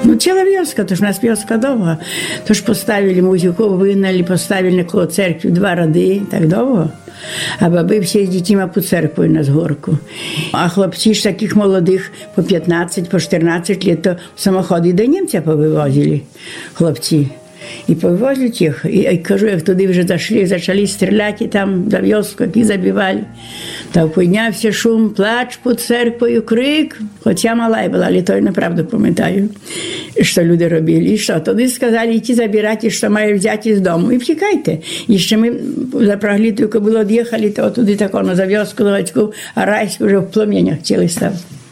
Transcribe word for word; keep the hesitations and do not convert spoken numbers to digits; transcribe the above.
Ну, ціла вёска, то ж у нас вёска довга. То ж поставили музику, вигнали, поставили коло церкви два ради, так довго. А баби всі з дітьми по церкві на згорку. А хлопці ж таких молодих по п'ятнадцять, по чотирнадцять літ, то самоходи до німця повивозили хлопці. І повивозили їх. І, і кажу, як туди вже зайшли, почали стріляти там за вёску, які забивали. Та піднявся шум, плач під церквою, крик. Хоча мала я була, але то я неправду пам'ятаю, що люди робили. І що? Тоді сказали, йти забирати, що має взяти з дому. І втікайте. І ще ми запрягли, тільки було від'їхали, то туди тако на зав'язку, а райську вже в пламенях хотіли ставити.